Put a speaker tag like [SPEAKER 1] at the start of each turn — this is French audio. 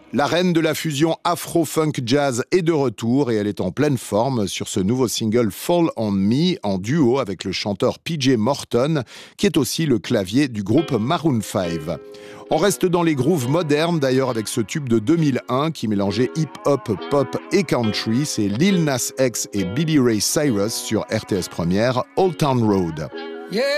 [SPEAKER 1] La reine de la fusion afro-funk-jazz est de retour et elle est en pleine forme sur ce nouveau single Fall on Me en duo avec le chanteur PJ Morton qui est aussi le clavier du groupe Maroon 5. On reste dans les grooves modernes d'ailleurs avec ce tube de 2001 qui mélangeait hip-hop, pop et country. C'est Lil Nas X et Billy Ray Cyrus sur RTS Première, Old Town Road.
[SPEAKER 2] Yeah.